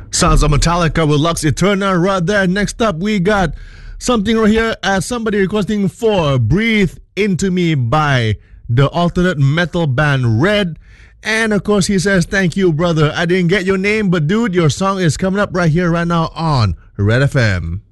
Sounds of Metallica with Lux Eterna right there. Next up, we got something right here as somebody requesting for Breathe Into Me by the alternate metal band Red. And of course, he says, thank you, brother. I didn't get your name, but dude, your song is coming up right here, right now on Red FM.